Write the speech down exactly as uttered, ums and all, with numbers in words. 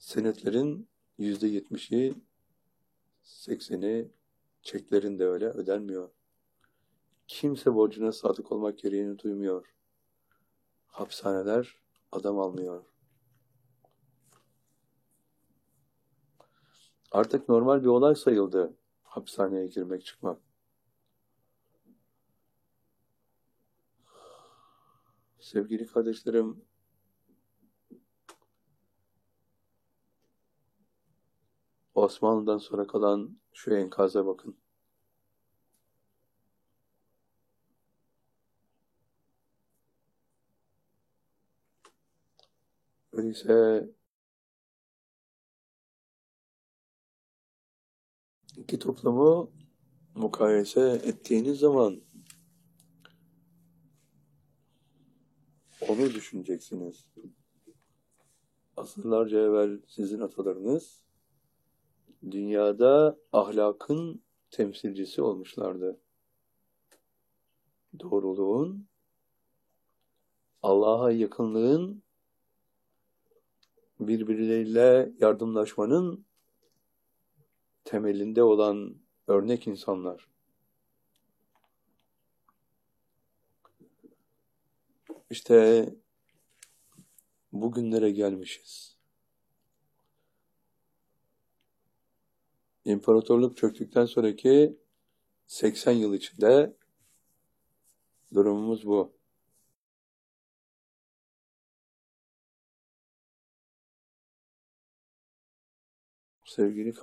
Senetlerin yüzde yetmişi, sekseni, çeklerin de öyle ödenmiyor. Kimse borcuna sadık olmak gereğini duymuyor. Hapishaneler adam almıyor. Artık normal bir olay sayıldı hapishaneye girmek çıkmak. Sevgili kardeşlerim, Osmanlı'dan sonra kalan şu enkaza bakın. Öyleyse iki toplumu mukayese ettiğiniz zaman onu düşüneceksiniz. Asırlarca evvel sizin atalarınız dünyada ahlakın temsilcisi olmuşlardı. Doğruluğun, Allah'a yakınlığın, birbirleriyle yardımlaşmanın temelinde olan örnek insanlar. İşte bugünlere gelmişiz. İmparatorluk çöktükten sonraki seksen yıl içinde durumumuz bu. Sevgili